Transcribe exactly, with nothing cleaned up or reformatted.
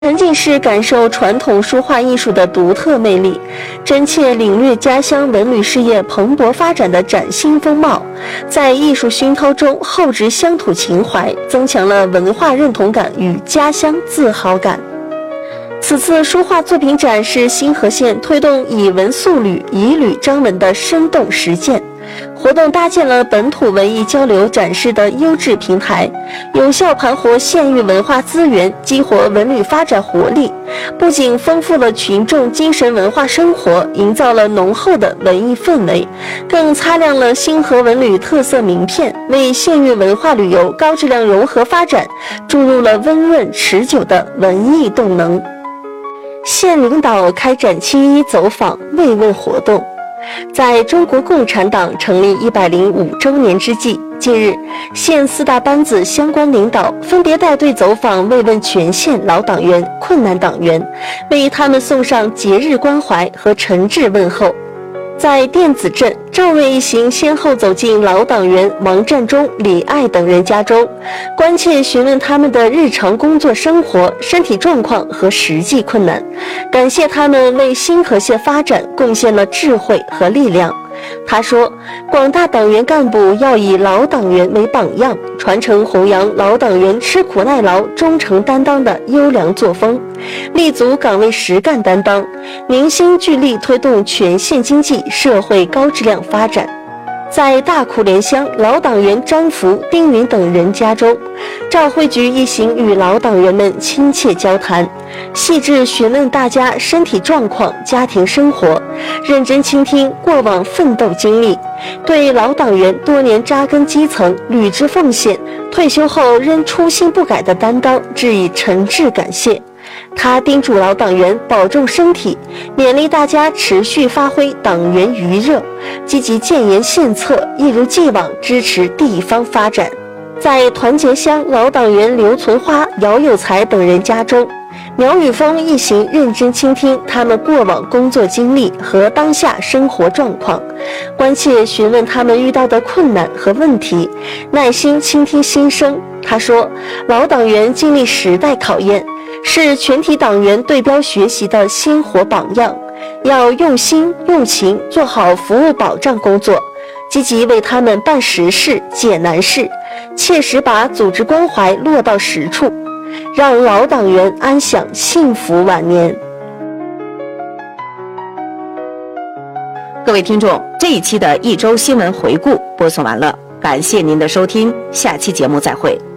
沉浸式感受传统书画艺术的独特魅力，真切领略家乡文旅事业蓬勃发展的崭新风貌，在艺术熏陶中厚植乡土情怀，增强了文化认同感与家乡自豪感。此次书画作品展是新河县推动以文塑旅、以旅彰文的生动实践活动，搭建了本土文艺交流展示的优质平台，有效盘活县域文化资源，激活文旅发展活力，不仅丰富了群众精神文化生活，营造了浓厚的文艺氛围，更擦亮了新河文旅特色名片，为县域文化旅游高质量融合发展注入了温润持久的文艺动能。县领导开展七一走访慰问活动。在中国共产党成立一百零五周年之际，近日，县四大班子相关领导分别带队走访慰问全县老党员、困难党员，为他们送上节日关怀和诚挚问候。在电子镇，赵瑞一行先后走进老党员王占中、李爱等人家中，关切询问他们的日常工作生活、身体状况和实际困难，感谢他们为新河县发展贡献了智慧和力量。他说，广大党员干部要以老党员为榜样，传承弘扬老党员吃苦耐劳、忠诚担当的优良作风，立足岗位实干担当，凝心聚力推动全县经济社会高质量发展。在大苦连乡老党员张福、丁云等人家中，赵慧菊一行与老党员们亲切交谈，细致询问大家身体状况、家庭生活，认真倾听过往奋斗经历，对老党员多年扎根基层、履职奉献、退休后仍初心不改的担当致以诚挚感谢。他叮嘱老党员保重身体，勉励大家持续发挥党员余热，积极建言献策，一如既往支持地方发展。在团结乡老党员刘存花、姚有才等人家中，苗宇峰一行认真倾听他们过往工作经历和当下生活状况，关切询问他们遇到的困难和问题，耐心倾听心声。他说，老党员经历时代考验，是全体党员对标学习的鲜活榜样，要用心用情做好服务保障工作，积极为他们办实事解难事，切实把组织关怀落到实处，让老党员安享幸福晚年。 各位听众，这一期的一周新闻回顾播送完了，感谢您的收听，下期节目再会。